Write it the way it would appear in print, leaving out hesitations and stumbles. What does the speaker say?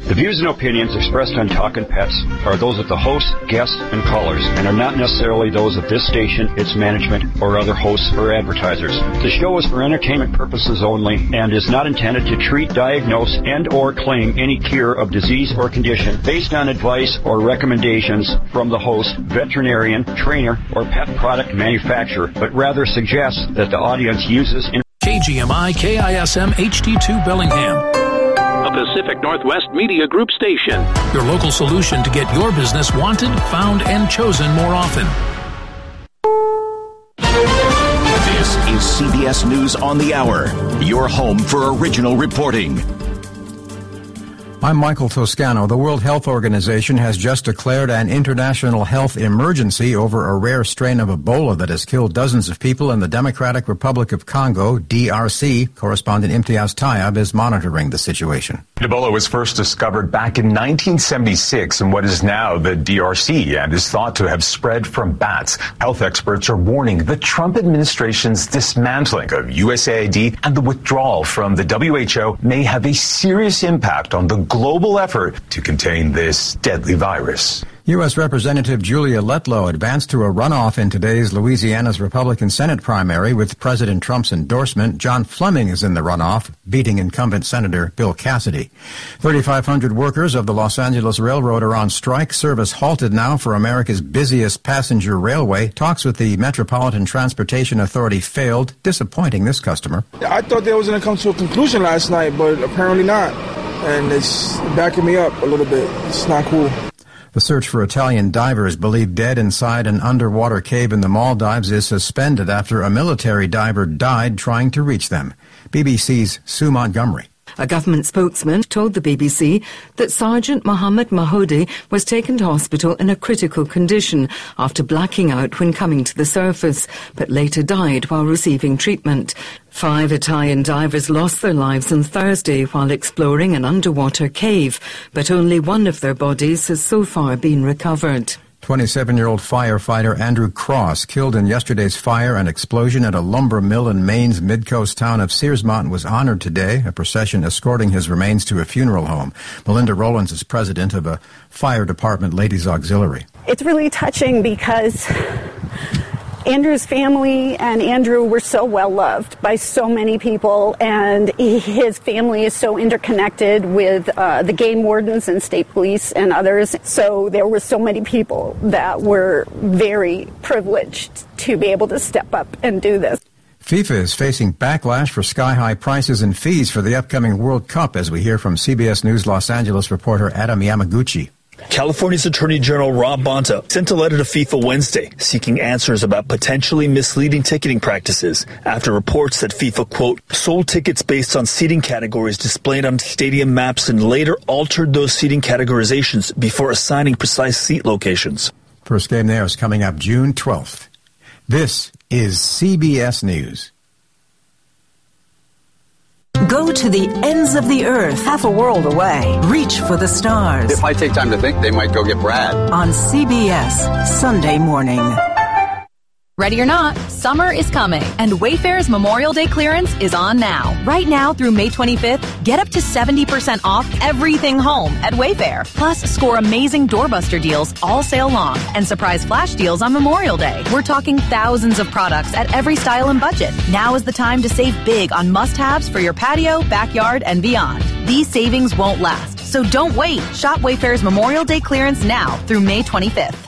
The views and opinions expressed on Talkin' Pets are those of the hosts, guests, and callers, and are not necessarily those of this station, its management, or other hosts or advertisers. The show is for entertainment purposes only and is not intended to treat, diagnose, and or claim any cure of disease or condition based on advice or recommendations from the host, veterinarian, trainer, or pet product manufacturer, but rather suggests that the audience uses KGMI KISM HD2 Bellingham, a Pacific Northwest Media Group station. Your local solution to get your business wanted, found, and chosen more often. This is CBS News on the Hour, your home for original reporting. I'm Michael Toscano. The World Health Organization has just declared an international health emergency over a rare strain of Ebola that has killed dozens of people in the Democratic Republic of Congo, DRC. Correspondent Imtiaz Tayeb is monitoring the situation. Ebola was first discovered back in 1976 in what is now the DRC and is thought to have spread from bats. Health experts are warning the Trump administration's dismantling of USAID and the withdrawal from the WHO may have a serious impact on the global effort to contain this deadly virus. U.S. Representative Julia Letlow advanced to a runoff in today's Louisiana's Republican Senate primary with President Trump's endorsement. John Fleming is in the runoff, beating incumbent Senator Bill Cassidy. 3,500 workers of the Los Angeles Railroad are on strike. Service halted now for America's busiest passenger railway. Talks with the Metropolitan Transportation Authority failed, disappointing this customer. I thought they was going to come to a conclusion last night, but apparently not. And it's backing me up a little bit. It's not cool. The search for Italian divers believed dead inside an underwater cave in the Maldives is suspended after a military diver died trying to reach them. BBC's Sue Montgomery. A government spokesman told the BBC that Sergeant Mohammed Mahodi was taken to hospital in a critical condition after blacking out when coming to the surface, but later died while receiving treatment. 5 Italian divers lost their lives on Thursday while exploring an underwater cave, but only one of their bodies has so far been recovered. 27-year-old firefighter Andrew Cross, killed in yesterday's fire and explosion at a lumber mill in Maine's mid-coast town of Searsmont, was honored today, a procession escorting his remains to a funeral home. Melinda Rollins is president of a fire department ladies auxiliary. It's really touching because Andrew's family and Andrew were so well loved by so many people, and his family is so interconnected with the game wardens and state police and others. So there were so many people that were very privileged to be able to step up and do this. FIFA is facing backlash for sky-high prices and fees for the upcoming World Cup, as we hear from CBS News Los Angeles reporter Adam Yamaguchi. California's Attorney General Rob Bonta sent a letter to FIFA Wednesday seeking answers about potentially misleading ticketing practices after reports that FIFA, quote, sold tickets based on seating categories displayed on stadium maps and later altered those seating categorizations before assigning precise seat locations. First game there is coming up June 12th. This is CBS News. Go to the ends of the earth, half a world away. Reach for the stars. If I take time to think, they might go get Brad. On CBS, Sunday morning. Ready or not, summer is coming, and Wayfair's Memorial Day clearance is on now. Right now through May 25th, get up to 70% off everything home at Wayfair. Plus, score amazing doorbuster deals all sale long and surprise flash deals on Memorial Day. We're talking thousands of products at every style and budget. Now is the time to save big on must-haves for your patio, backyard, and beyond. These savings won't last, so don't wait. Shop Wayfair's Memorial Day clearance now through May 25th.